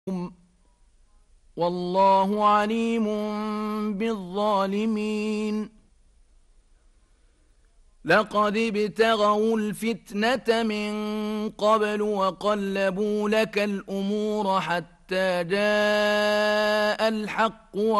والله عليم بالظالمين لقد ابتغوا الفتنة من قبل وقلبوا لك الأمور حتى جاء الحق